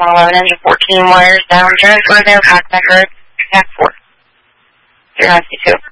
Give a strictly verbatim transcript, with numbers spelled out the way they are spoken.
one eleven engine fourteen wires down, drive for there, contact road, back four. zero nine two two.